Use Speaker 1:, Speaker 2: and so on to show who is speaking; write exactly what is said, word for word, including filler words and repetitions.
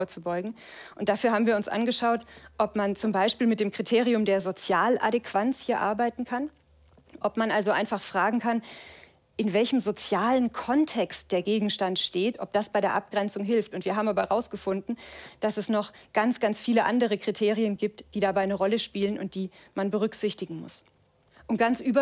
Speaker 1: vorzubeugen. Und dafür haben wir uns angeschaut, ob man zum Beispiel mit dem Kriterium der Sozialadäquanz hier arbeiten kann. Ob man also einfach fragen kann, in welchem sozialen Kontext der Gegenstand steht, ob das bei der Abgrenzung hilft. Und wir haben aber herausgefunden, dass es noch ganz, ganz viele andere Kriterien gibt, die dabei eine Rolle spielen und die man berücksichtigen muss. Und ganz über